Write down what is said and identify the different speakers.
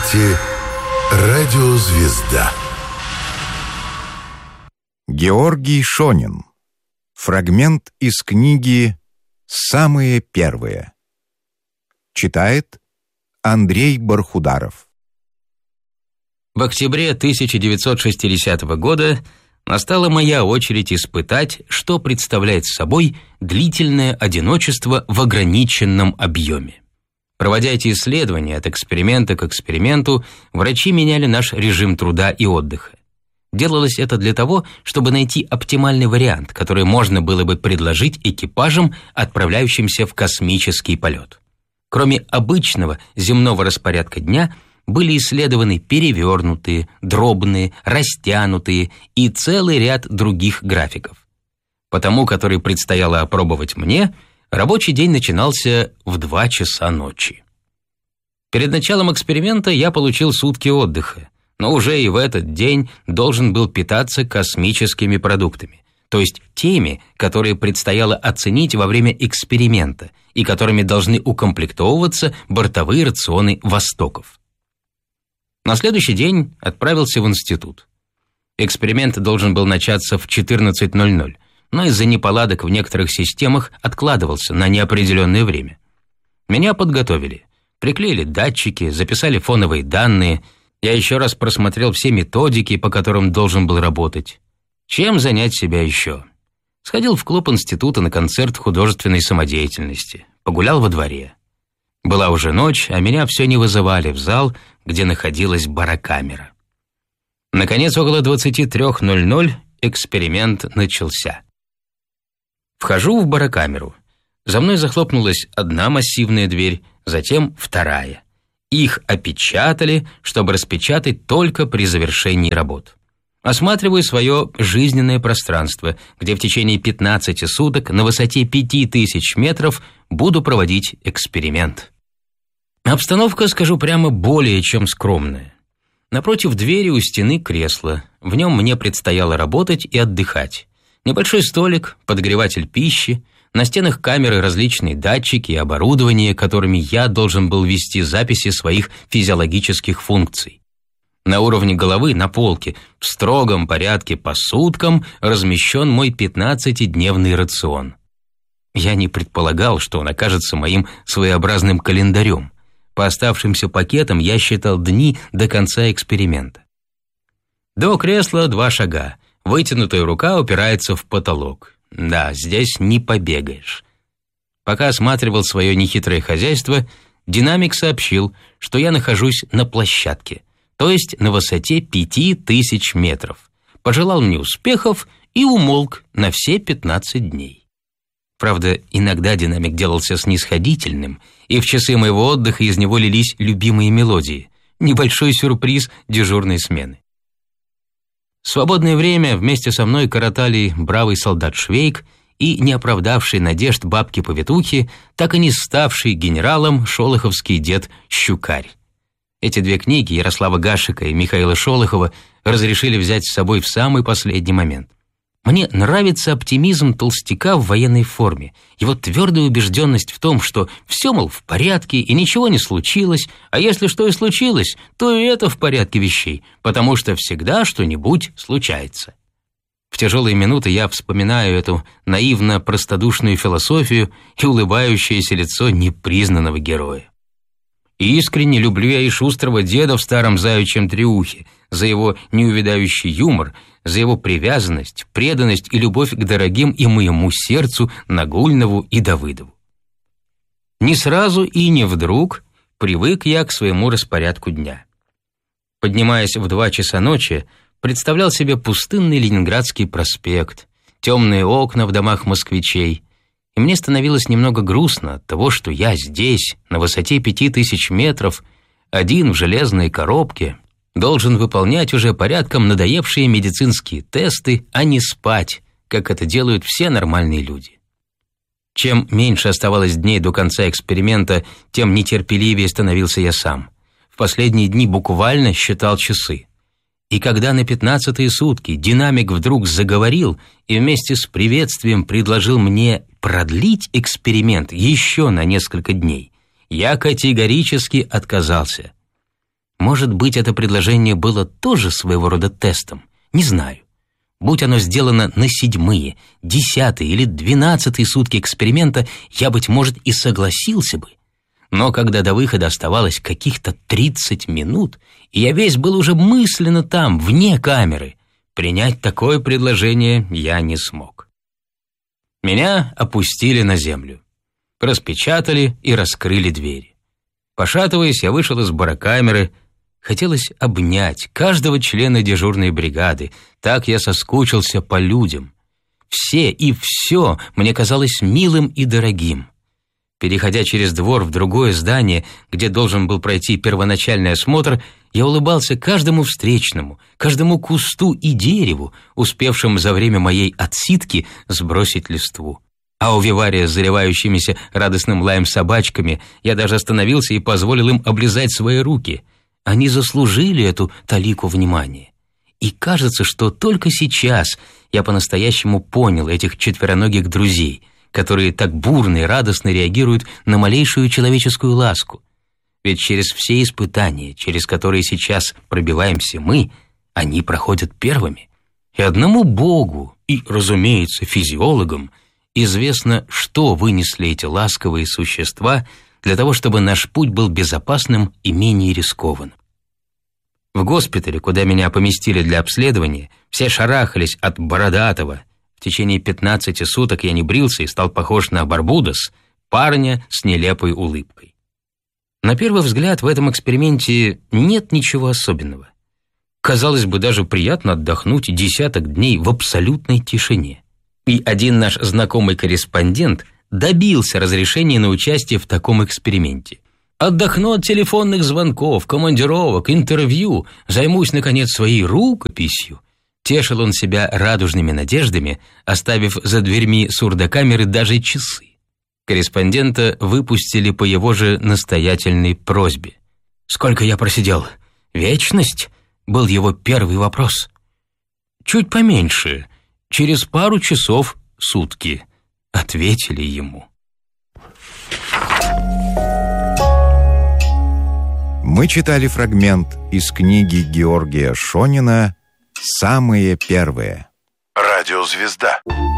Speaker 1: слушаете «Радиозвезда».
Speaker 2: Георгий Шонин. Фрагмент из книги «Самые первые». Читает Андрей Бархударов.
Speaker 3: В октябре 1960 года настала моя очередь испытать, что представляет собой длительное одиночество в ограниченном объеме. Проводя эти исследования от эксперимента к эксперименту, врачи меняли наш режим труда и отдыха. Делалось это для того, чтобы найти оптимальный вариант, который можно было бы предложить экипажам, отправляющимся в космический полет. Кроме обычного земного распорядка дня, были исследованы перевернутые, дробные, растянутые и целый ряд других графиков. По тому, который предстояло опробовать мне, рабочий день начинался в 2 часа ночи. Перед началом эксперимента я получил сутки отдыха, но уже и в этот день должен был питаться космическими продуктами, то есть теми, которые предстояло оценить во время эксперимента и которыми должны укомплектовываться бортовые рационы «Востоков». На следующий день отправился в институт. Эксперимент должен был начаться в 14:00, но из-за неполадок в некоторых системах откладывался на неопределенное время. Меня подготовили, приклеили датчики, записали фоновые данные. Я еще раз просмотрел все методики, по которым должен был работать. Чем занять себя еще? Сходил в клуб института на концерт художественной самодеятельности, погулял во дворе. Была уже ночь, а меня все не вызывали в зал, где находилась барокамера. Наконец, около 23:00 эксперимент начался. Вхожу в барокамеру. За мной захлопнулась одна массивная дверь, затем вторая. Их опечатали, чтобы распечатать только при завершении работ. Осматриваю свое жизненное пространство, где в течение 15 суток на высоте 5000 метров буду проводить эксперимент. Обстановка, скажу прямо, более чем скромная. Напротив двери у стены кресло. В нем мне предстояло работать и отдыхать. Небольшой столик, подогреватель пищи, на стенах камеры различные датчики и оборудование, которыми я должен был вести записи своих физиологических функций. На уровне головы, на полке, в строгом порядке по суткам размещен мой 15-дневный рацион. Я не предполагал, что он окажется моим своеобразным календарем. По оставшимся пакетам я считал дни до конца эксперимента. До кресла 2 шага. Вытянутая рука упирается в потолок. Да, здесь не побегаешь. Пока осматривал свое нехитрое хозяйство, динамик сообщил, что я нахожусь на площадке, то есть на высоте 5000 метров. Пожелал мне успехов и умолк на все 15 дней. Правда, иногда динамик делался снисходительным, и в часы моего отдыха из него лились любимые мелодии. Небольшой сюрприз дежурной смены. Свободное время вместе со мной коротали бравый солдат Швейк и не оправдавший надежд бабки-повитухи, так и не ставший генералом шолоховский дед Щукарь. Эти 2 книги Ярослава Гашека и Михаила Шолохова разрешили взять с собой в самый последний момент. Мне нравится оптимизм толстяка в военной форме, его твердая убежденность в том, что все, мол, в порядке и ничего не случилось, а если что и случилось, то и это в порядке вещей, потому что всегда что-нибудь случается. В тяжелые минуты я вспоминаю эту наивно-простодушную философию и улыбающееся лицо непризнанного героя. И искренне люблю я и шустрого деда в старом заячьем треухе за его неувядающий юмор, за его привязанность, преданность и любовь к дорогим и моему сердцу Нагульнову и Давыдову. Не сразу и не вдруг привык я к своему распорядку дня. Поднимаясь в 2 часа ночи, представлял себе пустынный Ленинградский проспект, темные окна в домах москвичей, и мне становилось немного грустно от того, что я здесь, на высоте 5000 метров, один в железной коробке, должен выполнять уже порядком надоевшие медицинские тесты, а не спать, как это делают все нормальные люди. Чем меньше оставалось дней до конца эксперимента, тем нетерпеливее становился я сам. В последние дни буквально считал часы. И когда на 15-е сутки динамик вдруг заговорил и вместе с приветствием предложил мне продлить эксперимент еще на несколько дней, я категорически отказался. Может быть, это предложение было тоже своего рода тестом? Не знаю. Будь оно сделано на 7-е, 10-е или 12-е сутки эксперимента, я, быть может, и согласился бы. Но когда до выхода оставалось каких-то 30 минут, и я весь был уже мысленно там, вне камеры, принять такое предложение я не смог. Меня опустили на землю, распечатали и раскрыли двери. Пошатываясь, я вышел из барокамеры. Хотелось обнять каждого члена дежурной бригады. Так я соскучился по людям. Все и все мне казалось милым и дорогим. Переходя через двор в другое здание, где должен был пройти первоначальный осмотр, я улыбался каждому встречному, каждому кусту и дереву, успевшим за время моей отсидки сбросить листву. А у вивария с заливающимися радостным лаем собачками я даже остановился и позволил им облизать свои руки. Они заслужили эту талику внимания. И кажется, что только сейчас я по-настоящему понял этих четвероногих друзей, которые так бурно и радостно реагируют на малейшую человеческую ласку. Ведь через все испытания, через которые сейчас пробиваемся мы, они проходят первыми. И одному Богу, и, разумеется, физиологам, известно, что вынесли эти ласковые существа для того, чтобы наш путь был безопасным и менее рискованным. В госпитале, куда меня поместили для обследования, все шарахались от бородатого. В течение 15 суток я не брился и стал похож на Барбудос, парня с нелепой улыбкой. На первый взгляд в этом эксперименте нет ничего особенного. Казалось бы, даже приятно отдохнуть 10 дней в абсолютной тишине. И один наш знакомый корреспондент добился разрешения на участие в таком эксперименте. Отдохну от телефонных звонков, командировок, интервью, займусь, наконец, своей рукописью. Тешил он себя радужными надеждами, оставив за дверьми сурдокамеры даже часы. Корреспондента выпустили по его же настоятельной просьбе. «Сколько я просидел? Вечность?» — был его первый вопрос. «Чуть поменьше. Через пару часов сутки», — ответили ему.
Speaker 2: Мы читали фрагмент из книги Георгия Шонина «Самые первые».
Speaker 1: Радиозвезда.